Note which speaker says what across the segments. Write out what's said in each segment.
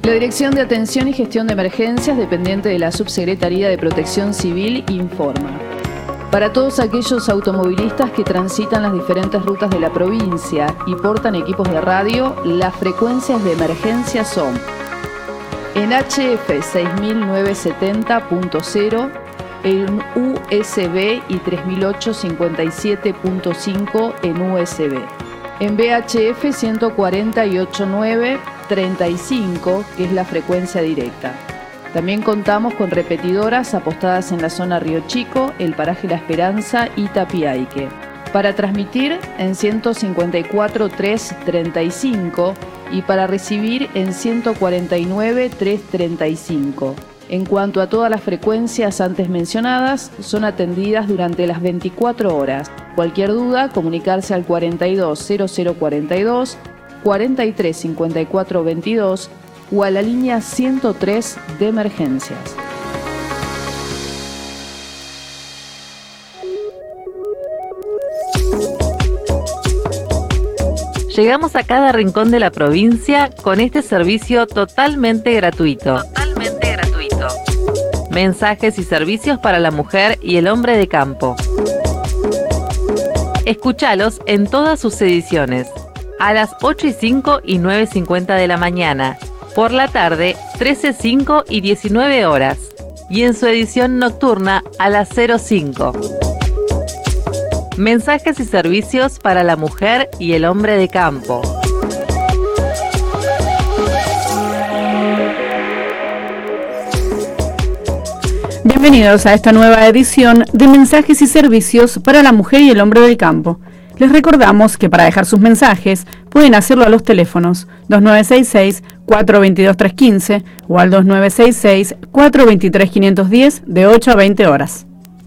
Speaker 1: La Dirección de Atención y Gestión de Emergencias, dependiente de la Subsecretaría de Protección Civil, informa. Para todos aquellos automovilistas que transitan las diferentes rutas de la provincia y portan equipos de radio, las frecuencias de emergencia son: en HF 6970.0, en USB y 3008-57.5 en USB. En VHF 148.935, que es la frecuencia directa. También contamos con repetidoras apostadas en la zona Río Chico, el paraje La Esperanza y Tapiaique. Para transmitir en 154.335 y para recibir en 149.335. En cuanto a todas las frecuencias antes mencionadas, son atendidas durante las 24 horas. Cualquier duda, comunicarse al 420042, 435422 o a la línea 103 de emergencias.
Speaker 2: Llegamos a cada rincón de la provincia con este servicio totalmente gratuito. Mensajes y servicios para la mujer y el hombre de campo. Escúchalos en todas sus ediciones. A las 8:05 y 9:50 de la mañana. Por la tarde, 13:05 y 19 horas. Y en su edición nocturna a las 05. Mensajes y servicios para la mujer y el hombre de campo.
Speaker 3: Bienvenidos a esta nueva edición de Mensajes y Servicios para la Mujer y el Hombre del Campo. Les recordamos que para dejar sus mensajes pueden hacerlo a los teléfonos 2966-422-315 o al 2966-423-510 de 8 a 20 horas.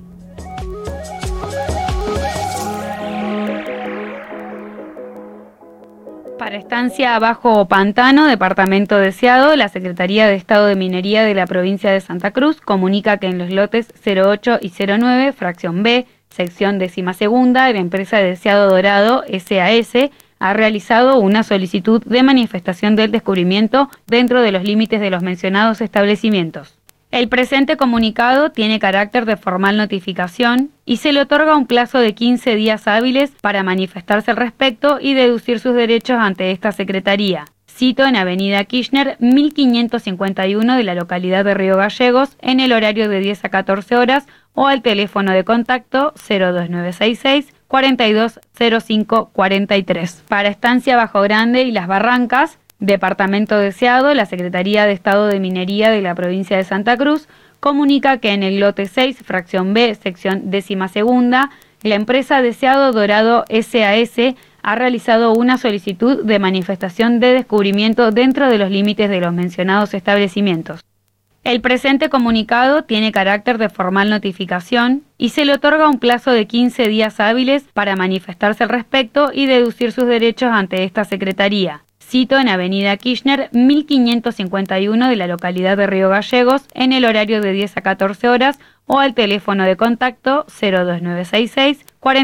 Speaker 4: Para Estancia Bajo Pantano, departamento deseado, la Secretaría de Estado de Minería de la provincia de Santa Cruz comunica que en los lotes 08 y 09, fracción B, sección 12ª, la empresa Deseado Dorado SAS ha realizado una solicitud de manifestación del descubrimiento dentro de los límites de los mencionados establecimientos. El presente comunicado tiene carácter de formal notificación y se le otorga un plazo de 15 días hábiles para manifestarse al respecto y deducir sus derechos ante esta Secretaría. Cito en Avenida Kirchner 1551 de la localidad de Río Gallegos en el horario de 10 a 14 horas o al teléfono de contacto 02966 420543. Para Estancia Bajo Grande y Las Barrancas, departamento deseado, la Secretaría de Estado de Minería de la provincia de Santa Cruz comunica que en el lote 6, fracción B, sección 12ª, la empresa Deseado Dorado SAS ha realizado una solicitud de manifestación de descubrimiento dentro de los límites de los mencionados establecimientos. El presente comunicado tiene carácter de formal notificación y se le otorga un plazo de 15 días hábiles para manifestarse al respecto y deducir sus derechos ante esta Secretaría. Cito en Avenida Kirchner 1551 de la localidad de Río Gallegos en el horario de 10 a 14 horas o al teléfono de contacto 02966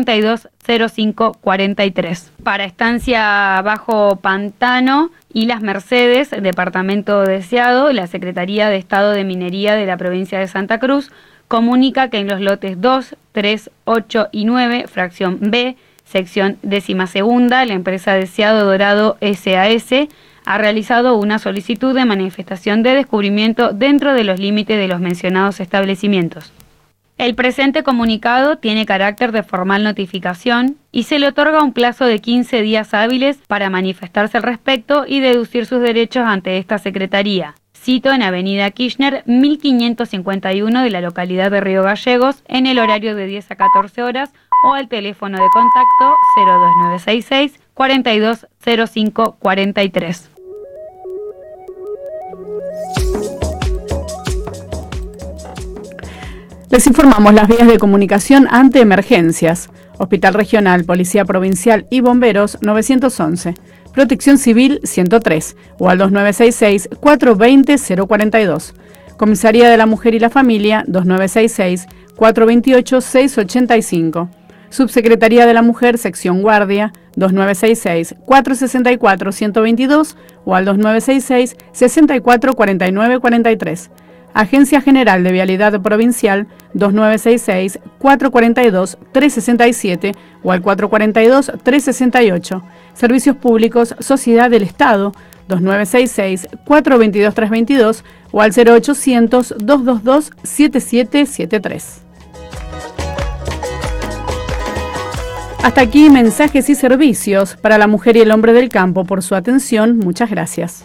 Speaker 4: 420543. Para Estancia Bajo Pantano y Las Mercedes, departamento deseado, la Secretaría de Estado de Minería de la provincia de Santa Cruz comunica que en los lotes 2, 3, 8 y 9, fracción B, sección 12ª, la empresa Deseado Dorado SAS ha realizado una solicitud de manifestación de descubrimiento dentro de los límites de los mencionados establecimientos. El presente comunicado tiene carácter de formal notificación y se le otorga un plazo de 15 días hábiles para manifestarse al respecto y deducir sus derechos ante esta Secretaría. Cito en Avenida Kirchner 1551 de la localidad de Río Gallegos en el horario de 10 a 14 horas o al teléfono de contacto 02966 420543.
Speaker 3: Les informamos las vías de comunicación ante emergencias. Hospital Regional, Policía Provincial y Bomberos 911. Protección Civil 103 o al 2966 420 042. Comisaría de la Mujer y la Familia 2966 428 685. Subsecretaría de la Mujer, Sección Guardia, 2966-464-122 o al 2966-644943. Agencia General de Vialidad Provincial, 2966-442-367 o al 442-368. Servicios Públicos, Sociedad del Estado, 2966-422-322 o al 0800-222-7773. Hasta aquí mensajes y servicios para la mujer y el hombre del campo. Por su atención, muchas gracias.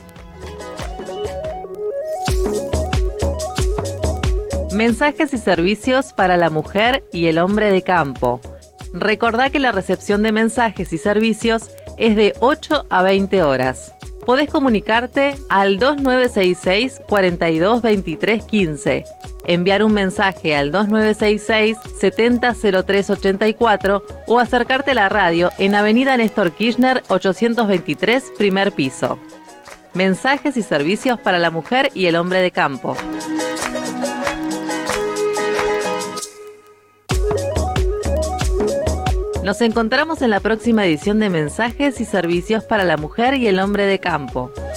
Speaker 2: Mensajes y servicios para la mujer y el hombre de campo. Recordá que la recepción de mensajes y servicios es de 8 a 20 horas. Podés comunicarte al 2966 42 23 15, enviar un mensaje al 2966 700384 o acercarte a la radio en Avenida Néstor Kirchner 823, primer piso. Mensajes y servicios para la mujer y el hombre de campo. Nos encontramos en la próxima edición de Mensajes y Servicios para la Mujer y el Hombre de Campo.